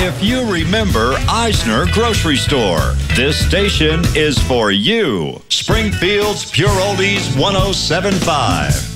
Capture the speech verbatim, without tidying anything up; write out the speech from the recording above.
If you remember Eisner Grocery Store, this station is for you. Springfield's Pure Oldies one oh seven point five.